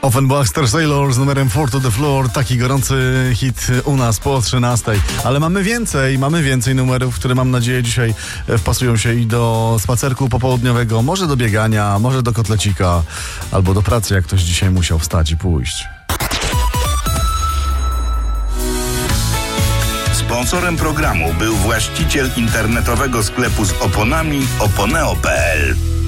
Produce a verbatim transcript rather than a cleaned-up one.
Offenbach Sailor z numerem Four to the Floor. Taki gorący hit u nas po trzynastej. Ale mamy więcej, mamy więcej numerów, które mam nadzieję dzisiaj wpasują się i do spacerku popołudniowego, może do biegania, może do kotlecika, albo do pracy, jak ktoś dzisiaj musiał wstać i pójść. Sponsorem programu był właściciel internetowego sklepu z oponami oponeo kropka pe el.